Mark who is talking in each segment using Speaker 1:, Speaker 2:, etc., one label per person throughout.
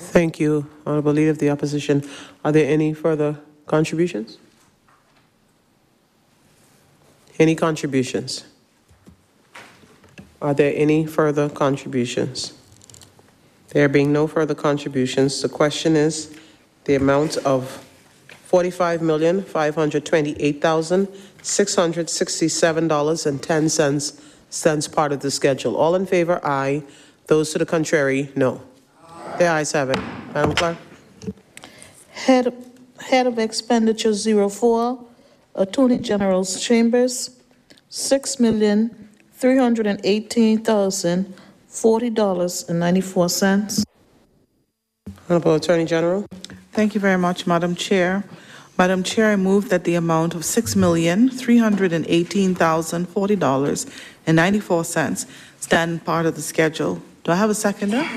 Speaker 1: Thank you, Honorable Leader of the Opposition. Are there any further contributions? Any contributions? Are there any further contributions? There being no further contributions, the question is the amount of $45,528,667.10 stands part of the schedule. All in favor, aye. Those to the contrary, no. Aye. The ayes have it. Madam Clerk.
Speaker 2: Head of Expenditure 04, Attorney General's Chambers, $6,318,040.94.
Speaker 1: Honorable Attorney General.
Speaker 3: Thank you very much, Madam Chair. Madam Chair, I move that the amount of $6,318,040.94 stand part of the schedule. Do I have a seconder?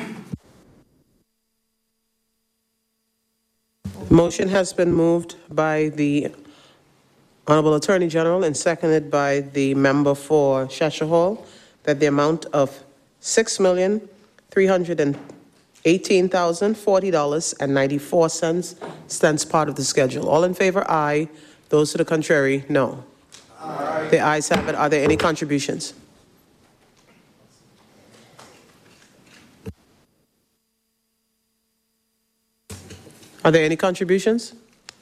Speaker 1: Motion has been moved by the Honorable Attorney General and seconded by the member for Cheshire Hall that the amount of $6,318,040.94 stands part of the schedule. All in favor, aye. Those to the contrary, no. Aye. The ayes have it. Are there any contributions? Are there any contributions?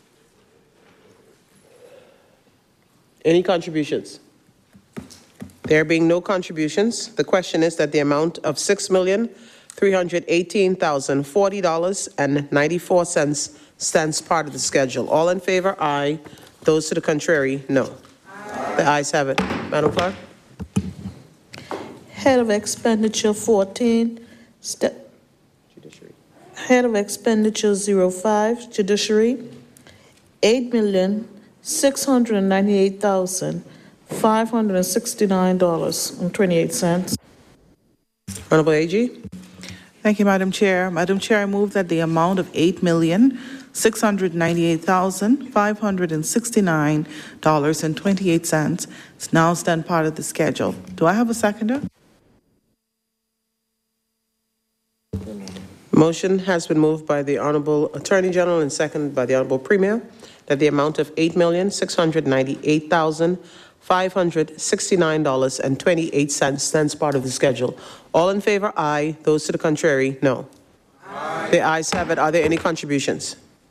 Speaker 1: Any contributions? There being no contributions, the question is that the amount of $6,318,040.94 stands part of the schedule. All in favor, aye. Those to the contrary, no. Aye. The ayes have it. Madam Clerk.
Speaker 2: Head of Expenditure 14,
Speaker 1: Judiciary.
Speaker 2: Head of Expenditure 05, Judiciary, $8,698,569.28.
Speaker 1: Honorable AG.
Speaker 3: Thank you, Madam Chair. Madam Chair, I move that the amount of $8,698,569.28 now stand part of the schedule. Do I have a seconder?
Speaker 1: Motion has been moved by the Honorable Attorney General and seconded by the Honorable Premier that the amount of $8,698,569.28 stands part of the schedule. All in favor, aye. Those to the contrary, no. Aye. The ayes have it. Are there any contributions?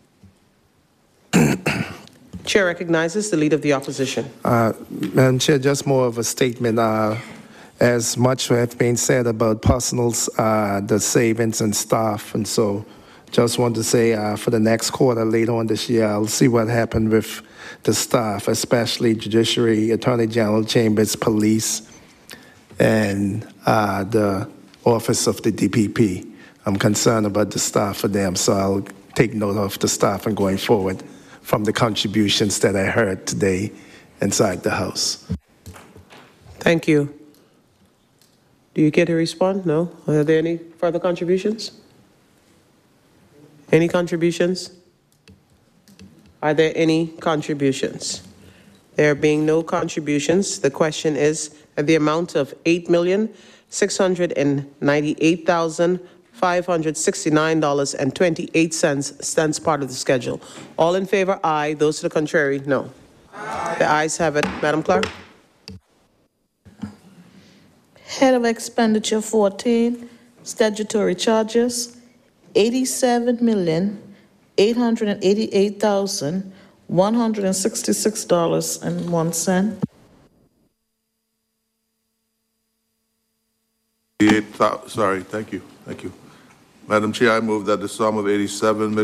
Speaker 1: Chair recognizes the Leader of the Opposition.
Speaker 4: Madam Chair, just more of a statement. As much has been said about personals, the savings and staff, and so just want to say for the next quarter later on this year, I'll see what happened with the staff, especially Judiciary, Attorney General Chambers, Police, and the Office of the DPP. I'm concerned about the staff for them, so I'll take note of the staff and going forward from the contributions that I heard today inside the House.
Speaker 1: Thank you. Do you care to respond? No? Are there any further contributions? Any contributions? Are there any contributions? There being no contributions, the question is the amount of $8,698,569.28 stands part of the schedule. All in favor, aye. Those to the contrary, no. Aye. The ayes have it. Madam Clerk.
Speaker 2: Head of Expenditure 14, Statutory Charges, $87,888,166.01.
Speaker 5: Sorry, thank you. Madam Chair, I move that the sum of $87,888,166